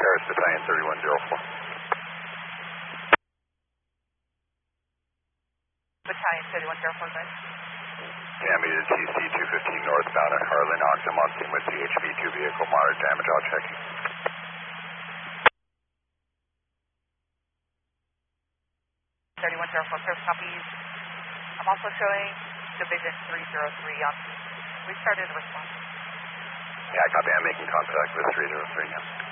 Paris Battalion 3104. Battalion 3104, guys. Miami to TC 215 northbound at Harlan, Octam on scene with CHP 2 vehicle, moderate damage, all checking. 3104, Paris copies. I'm also showing Division 303 on. We started a response. Yeah, copy. I'm making contact with 303 now.